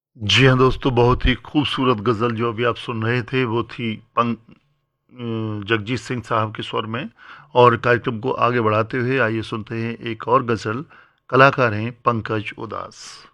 जी हाँ दोस्तों, बहुत ही खूबसूरत गज़ल जो अभी आप सुन रहे थे वो थी जगजीत सिंह साहब के स्वर में। और कार्यक्रम को आगे बढ़ाते हुए आइए सुनते हैं एक और गज़ल। कलाकार हैं पंकज उदास।